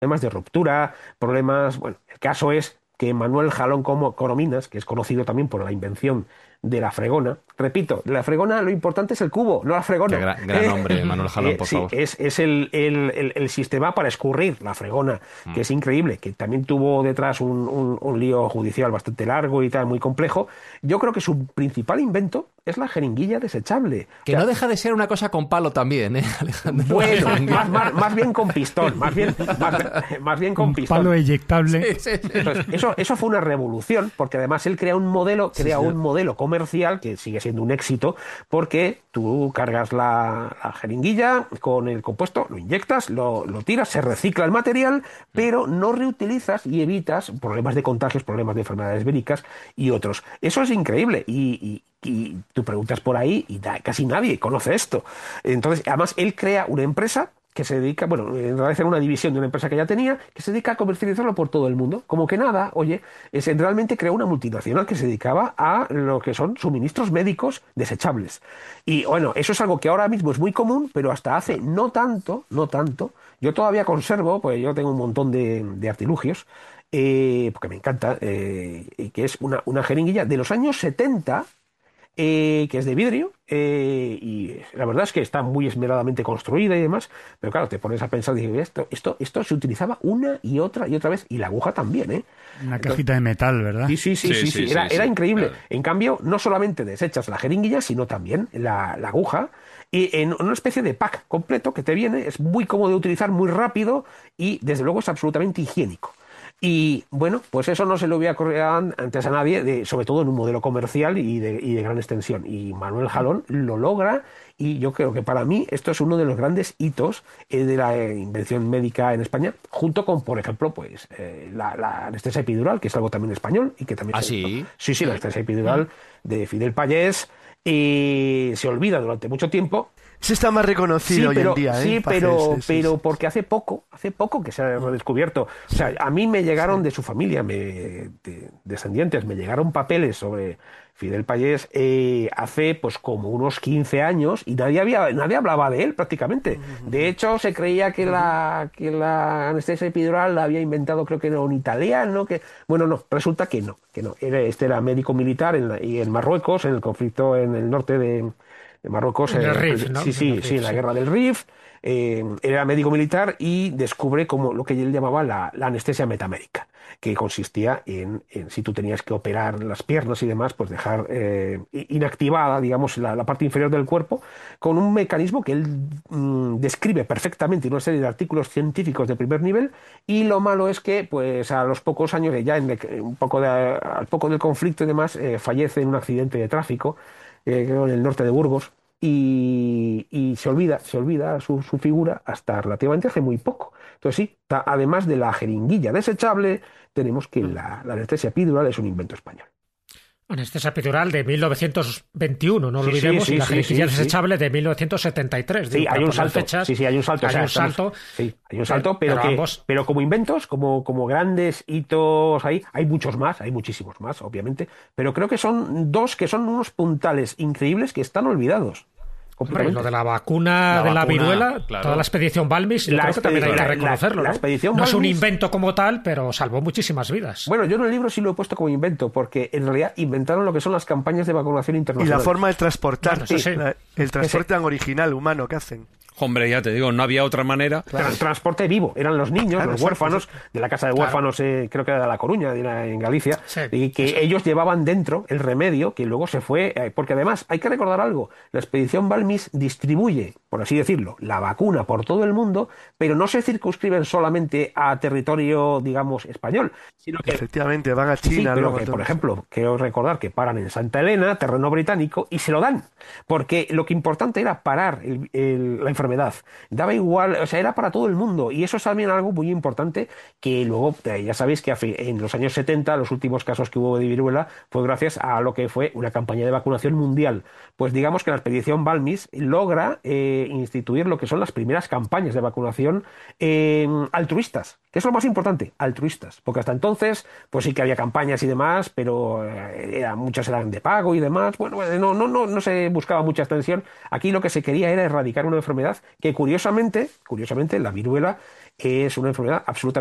problemas de ruptura, problemas... Bueno, el caso es que Manuel Jalón Corominas, que es conocido también por la invención de la fregona, repito, la fregona lo importante es el cubo, no la Qué fregona. gran hombre, Manuel Jalón, por Sí, favor. es el sistema para escurrir la fregona, que Mm. es increíble, que también tuvo detrás un lío judicial bastante largo y tal, muy complejo. Yo creo que su principal invento es la jeringuilla desechable. O Que sea, no deja de ser una cosa con palo también, ¿eh, Alejandro? bueno, más bien con pistón, más bien con Un pistón. palo eyectable. Sí, sí, sí. Entonces, eso fue una revolución, porque además él crea un modelo comercial que sigue siendo un éxito, porque tú cargas la jeringuilla con el compuesto, lo inyectas, lo tiras, se recicla el material, pero no reutilizas y evitas problemas de contagios, problemas de enfermedades víricas y otros. Eso es increíble y tú preguntas por ahí y casi nadie conoce esto. Entonces, además, él crea una empresa que se dedica, bueno, en realidad era una división de una empresa que ya tenía, que se dedica a comercializarlo por todo el mundo. Como que nada, oye, realmente creó una multinacional que se dedicaba a lo que son suministros médicos desechables. Y bueno, eso es algo que ahora mismo es muy común, pero hasta hace no tanto, yo todavía conservo, pues yo tengo un montón de artilugios, porque me encanta, que es una jeringuilla de los años 70 que es de vidrio, y la verdad es que está muy esmeradamente construida y demás, pero claro, te pones a pensar, digo, esto se utilizaba una y otra vez, y la aguja también, ¿eh? Una Entonces, cajita de metal, ¿verdad? Sí, era increíble. claro. En cambio, no solamente desechas la jeringuilla, sino también la aguja, y en una especie de pack completo que te viene, es muy cómodo de utilizar, muy rápido, y desde luego es absolutamente higiénico. Y bueno, pues eso no se le hubiera ocurrido antes a nadie, sobre todo en un modelo comercial y de gran extensión. Y Manuel Jalón lo logra, y yo creo que para mí esto es uno de los grandes hitos de la invención médica en España, junto con, por ejemplo, pues la anestesia epidural, que es algo también español y que también ¿Ah, se hizo. sí? Sí, sí, la anestesia epidural de Fidel Payés, y se olvida durante mucho tiempo. Se está más reconocido hoy en día, Sí, Pajés, pero porque hace poco que se ha redescubierto. O sea, a mí me llegaron de su familia, descendientes, me llegaron papeles sobre Fidel Payés hace pues como unos 15 años, y nadie hablaba de él prácticamente. De hecho, se creía que la anestesia epidural la había inventado, creo que era un italiano, bueno, no, resulta que no. Este era médico militar y en Marruecos, en el conflicto en el norte de Marruecos, En el Rif, ¿no? sí, En el sí, Rif, en la sí. guerra del Rif, era médico militar y descubre como lo que él llamaba la anestesia metamérica, que consistía en si tú tenías que operar las piernas y demás, pues dejar inactivada, digamos, la parte inferior del cuerpo, con un mecanismo que él describe perfectamente en una serie de artículos científicos de primer nivel. Y lo malo es que, pues a los pocos años, ya al poco del conflicto y demás, fallece en un accidente de tráfico, creo en el norte de Burgos, y se olvida su figura hasta relativamente hace muy poco. Entonces sí, además de la jeringuilla desechable, tenemos que la anestesia epidural es un invento español. Anestesia epidural de 1921, no lo Sí, sí, olvidemos, y sí, la sí, jeringuilla sí, sí. desechable de 1973. Sí, Digo, para hay un poner salto. fechas, Sí, hay un salto. hay un salto, Sí, hay un salto, pero ambos. pero como inventos, como grandes hitos, hay muchos más, hay muchísimos más, obviamente, pero creo que son dos que son unos puntales increíbles que están olvidados Hombre, y lo completamente. de la vacuna La de la vacuna, viruela, claro. toda la expedición Balmis, yo La creo que también hay que la reconocerlo, ¿no? expedición No es un Balmis. invento como tal, pero salvó muchísimas vidas. Bueno, yo en el libro sí lo he puesto como invento, porque en realidad inventaron lo que son las campañas de vacunación Y internacional. la forma de transportar, Bueno, eso sí. el transporte tan original, humano que hacen. Hombre, ya te digo, no había otra manera. Transporte vivo, eran los niños, Claro, los exacto, huérfanos, de la casa de huérfanos, creo que era de La Coruña, era en Galicia, Sí, y que ellos llevaban dentro el remedio que luego se fue, porque además hay que recordar algo, la expedición Balmis distribuye, por así decirlo, la vacuna por todo el mundo, pero no se circunscriben solamente a territorio, digamos, español, sino que Efectivamente, van a sí, China, pero luego que, por todo. ejemplo, quiero recordar que paran en Santa Elena, terreno británico, y se lo dan, porque lo que importante era parar la enfermedad. Daba igual, o sea, era para todo el mundo, y eso es también algo muy importante, que luego, ya sabéis que en los años 70, los últimos casos que hubo de viruela, fue gracias a lo que fue una campaña de vacunación mundial. Pues digamos que la expedición Balmis logra instituir lo que son las primeras campañas de vacunación altruistas, que es lo más importante, altruistas, porque hasta entonces, pues sí que había campañas y demás, pero muchas eran de pago y demás. Bueno, no se buscaba mucha extensión. Aquí lo que se quería era erradicar una enfermedad que curiosamente, la viruela, es una enfermedad absolutamente